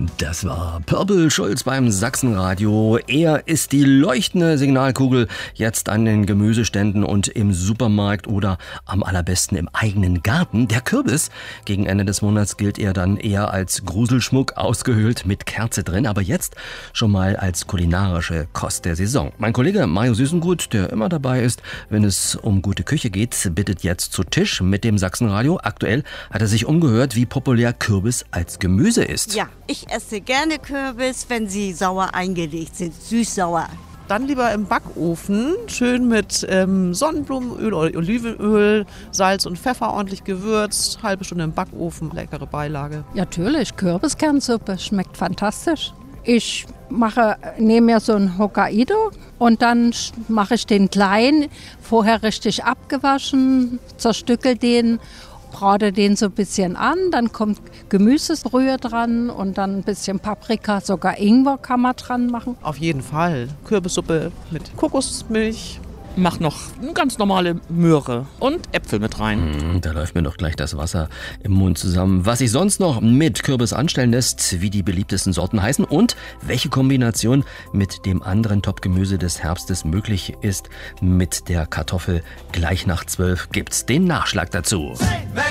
Das war Purple Schulz beim Sachsenradio. Er ist die leuchtende Signalkugel jetzt an den Gemüseständen und im Supermarkt oder am allerbesten im eigenen Garten. Der Kürbis. Gegen Ende des Monats gilt er dann eher als Gruselschmuck, ausgehöhlt mit Kerze drin, aber jetzt schon mal als kulinarische Kost der Saison. Mein Kollege Mario Süßengut, der immer dabei ist, wenn es um gute Küche geht, bittet jetzt zu Tisch mit dem Sachsenradio. Aktuell hat er sich umgehört, wie populär Kürbis als Gemüse ist. Ja, ich esse gerne Kürbis, wenn sie sauer eingelegt sind, süß-sauer. Dann lieber im Backofen, schön mit Sonnenblumenöl oder Olivenöl, Salz und Pfeffer ordentlich gewürzt, halbe Stunde im Backofen, leckere Beilage. Natürlich, Kürbiskernsuppe schmeckt fantastisch. Ich nehme mir so ein Hokkaido und dann mache ich den klein, vorher richtig abgewaschen, zerstückel den, brate den so ein bisschen an, dann kommt Gemüsebrühe dran und dann ein bisschen Paprika, sogar Ingwer kann man dran machen. Auf jeden Fall. Kürbissuppe mit Kokosmilch. Mach noch eine ganz normale Möhre und Äpfel mit rein. Da läuft mir doch gleich das Wasser im Mund zusammen. Was sich sonst noch mit Kürbis anstellen lässt, wie die beliebtesten Sorten heißen und welche Kombination mit dem anderen Topgemüse des Herbstes möglich ist, mit der Kartoffel gleich nach 12 gibt's den Nachschlag dazu.